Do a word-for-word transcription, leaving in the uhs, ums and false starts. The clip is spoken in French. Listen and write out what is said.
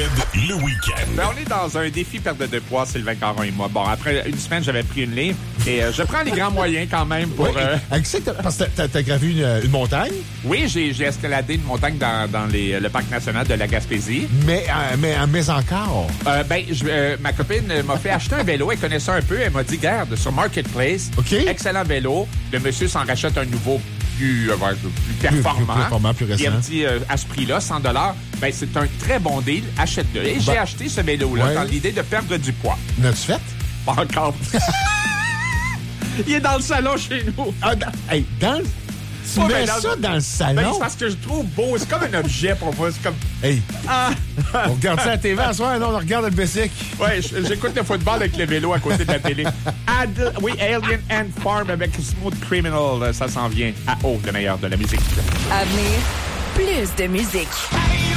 le week-end. Ben, on est dans un défi perte de poids, Sylvain Caron et moi. Bon, après une semaine, j'avais pris une livre et euh, je prends les grands moyens quand même pour... Oui, euh... Parce que t'as, t'as gravé une, une montagne. Oui, j'ai, j'ai escaladé une montagne dans, dans les, le parc national de la Gaspésie. Mais, euh, mais, mais encore. Euh, ben, je, euh, ma copine m'a fait acheter un vélo. Elle connaissait un peu. Elle m'a dit, garde, sur Marketplace, okay. excellent vélo. Le monsieur s'en rachète un nouveau plus, euh, plus performant. Plus, plus performant, plus récent. Il me dit, euh, à ce prix-là, cent dollars, ben, c'est un très bon deal. Achète-le. Et ben, j'ai acheté ce vélo-là ouais. dans l'idée de perdre du poids. L'as-tu fait? Pas encore. Il est dans le salon chez nous. Ah, dans, hey, dans Tu oh, mets ben dans, ça dans le salon? Ben, c'est parce que je trouve beau. C'est comme un objet pour moi. C'est comme... Hey! Ah. On regarde ça à la T V à soir, non? On regarde le Bessic. Oui, j'écoute le football avec le vélo à côté de la télé. Ad, oui, Alien and Farm avec Smooth Criminal. Ça s'en vient à haut, le meilleur de la musique. À venir, plus de musique.